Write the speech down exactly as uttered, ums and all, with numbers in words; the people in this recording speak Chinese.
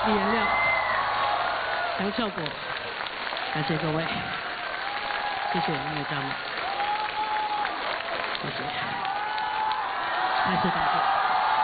李延亮、杨孝国，感谢各位，谢谢音乐家们，谢谢，再次感谢。